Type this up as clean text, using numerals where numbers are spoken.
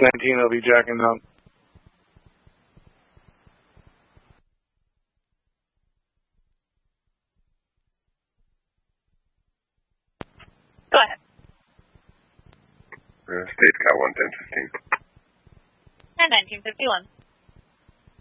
19 will be jacking down. Go ahead. State Cat 11015. And 1951.